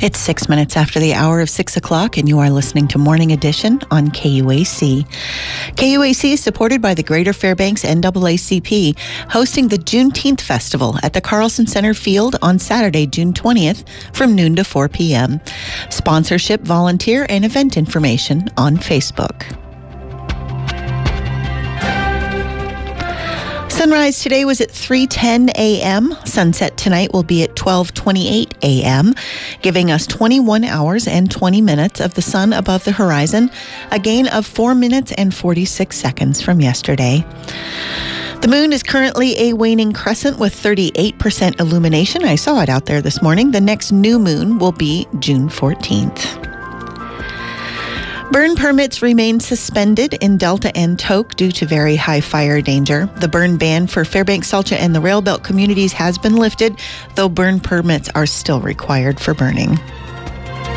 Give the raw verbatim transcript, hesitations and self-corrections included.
It's six minutes after the hour of six o'clock, and you are listening to Morning Edition on K U A C. K U A C is supported by the Greater Fairbanks N double A C P, hosting the Juneteenth Festival at the Carlson Center Field on Saturday, June twentieth, from noon to four p.m. Sponsorship, volunteer, and event information on Facebook. Sunrise today was at three ten a.m. Sunset tonight will be at twelve twenty-eight a.m., giving us twenty-one hours and twenty minutes of the sun above the horizon, a gain of four minutes and forty-six seconds from yesterday. The moon is currently a waning crescent with thirty-eight percent illumination. I saw it out there this morning. The next new moon will be June fourteenth. Burn permits remain suspended in Delta and Tok due to very high fire danger. The burn ban for Fairbanks, Salcha, and the Railbelt communities has been lifted, though burn permits are still required for burning.